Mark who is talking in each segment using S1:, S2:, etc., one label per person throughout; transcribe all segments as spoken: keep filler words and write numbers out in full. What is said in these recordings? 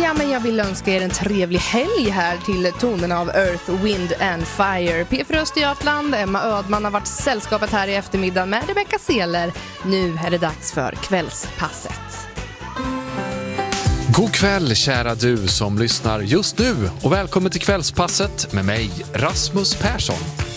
S1: Ja, men jag vill önska er en trevlig helg här till tonerna av Earth, Wind and Fire. P fyra Östergötland, Emma Ödman har varit sällskapet här i eftermiddag med Rebecca Seler. Nu är det dags för kvällspasset.
S2: God kväll kära du som lyssnar just nu och välkommen till kvällspasset med mig Rasmus Persson.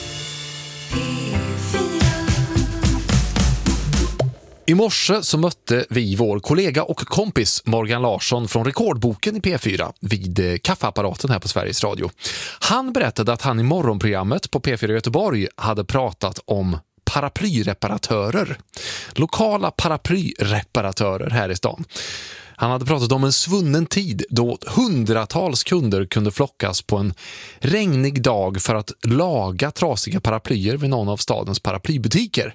S2: I morse så mötte vi vår kollega och kompis Morgan Larsson från Rekordboken i P fyra vid kaffeapparaten här på Sveriges Radio. Han berättade att han i morgonprogrammet på P fyra Göteborg hade pratat om paraplyreparatörer. Lokala paraplyreparatörer här i stan. Han hade pratat om en svunnen tid då hundratals kunder kunde flockas på en regnig dag för att laga trasiga paraplyer vid någon av stadens paraplybutiker.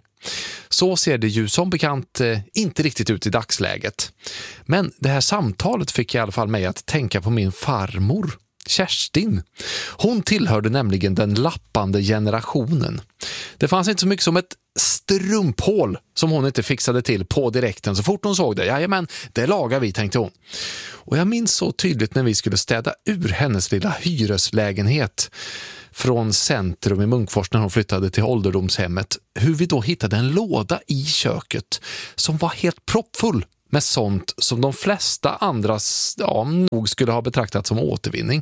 S2: Så ser det ju som bekant eh, inte riktigt ut i dagsläget. Men det här samtalet fick i alla fall mig att tänka på min farmor, Kerstin. Hon tillhörde nämligen den lappande generationen. Det fanns inte så mycket som ett strumphål som hon inte fixade till på direkten så fort hon såg det. Jajamän, det lagar vi, tänkte hon. Och jag minns så tydligt när vi skulle städa ur hennes lilla hyreslägenhet från centrum i Munkfors när hon flyttade till ålderdomshemmet, hur vi då hittade en låda i köket som var helt proppfull med sånt som de flesta andras ja, nog skulle ha betraktat som återvinning.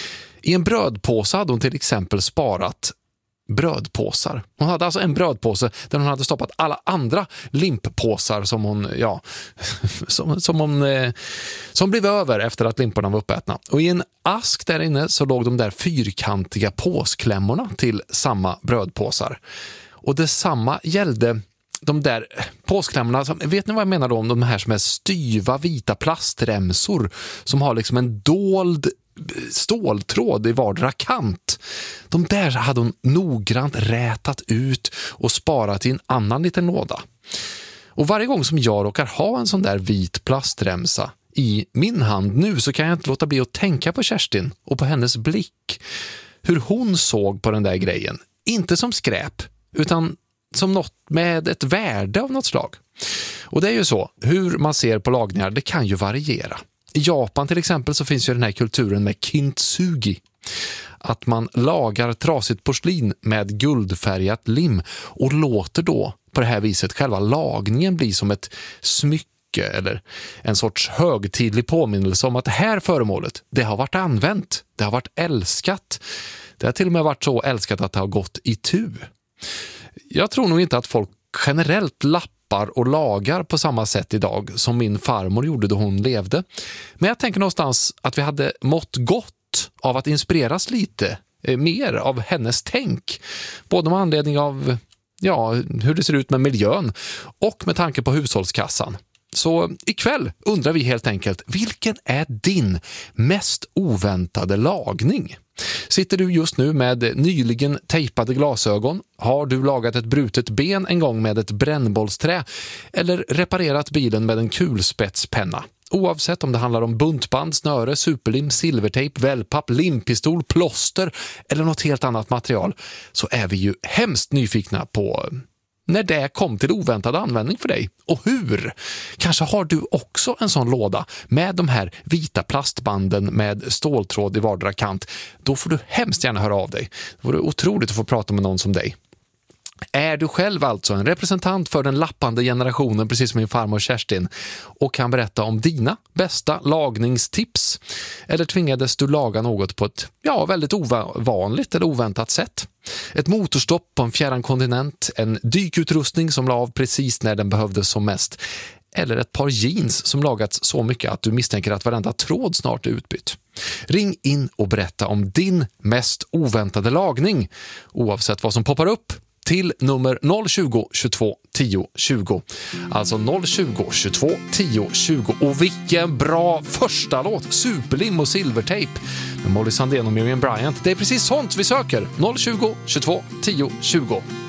S2: I en brödpåse hade hon till exempel sparat brödpåsar. Hon hade alltså en brödpåse där hon hade stoppat alla andra limppåsar som hon, ja, som, som hon eh, som blev över efter att limporna var uppätna. Och i en ask där inne så låg de där fyrkantiga påsklämmorna till samma brödpåsar. Och detsamma gällde de där påsklämmorna, som, vet ni vad jag menar då om de här som är styva vita plastremsor som har liksom en dold ståltråd i vardera kant. De där hade hon noggrant rätat ut och sparat i en annan liten låda. Och varje gång som jag råkar ha en sån där vit plastremsa i min hand nu så kan jag inte låta bli att tänka på Kerstin och på hennes blick. Hur hon såg på den där grejen. Inte som skräp utan som något med ett värde av något slag. Och det är ju så, hur man ser på lagningar, det kan ju variera. I Japan till exempel så finns ju den här kulturen med kintsugi. Att man lagar trasigt porslin med guldfärgat lim och låter då på det här viset själva lagningen bli som ett smycke eller en sorts högtidlig påminnelse om att det här föremålet, det har varit använt, det har varit älskat. Det har till och med varit så älskat att det har gått i tu. Jag tror nog inte att folk generellt lappar och lagar på samma sätt idag som min farmor gjorde då hon levde. Men jag tänker någonstans att vi hade mått gott av att inspireras lite eh, mer av hennes tänk. Både med anledning av ja, hur det ser ut med miljön och med tanke på hushållskassan. Så ikväll undrar vi helt enkelt, vilken är din mest oväntade lagning? Sitter du just nu med nyligen tejpade glasögon? Har du lagat ett brutet ben en gång med ett brännbollsträ? Eller reparerat bilen med en kulspetspenna? Oavsett om det handlar om buntband, snöre, superlim, silvertejp, wellpapp, limpistol, plåster eller något helt annat material så är vi ju hemskt nyfikna på när det kom till oväntad användning för dig. Och hur? Kanske har du också en sån låda med de här vita plastbanden med ståltråd i vardera kant. Då får du hemskt gärna höra av dig. Det vore otroligt att få prata med någon som dig. Är du själv alltså en representant för den lappande generationen precis som min farmor Kerstin och kan berätta om dina bästa lagningstips? Eller tvingades du laga något på ett ja, väldigt ovanligt eller oväntat sätt? Ett motorstopp på en fjärran kontinent, en dykutrustning som la av precis när den behövdes som mest eller ett par jeans som lagats så mycket att du misstänker att varenda tråd snart är utbytt. Ring in och berätta om din mest oväntade lagning oavsett vad som poppar upp till nummer noll tjugo, tjugotvå, tio, tjugo. Alltså noll tjugo, tjugotvå, tio, tjugo. Och vilken bra första låt! Superlim och silvertejp med Molly Sandén och Miriam Bryant. Det är precis sånt vi söker. noll tjugo, tjugotvå, tio, tjugo.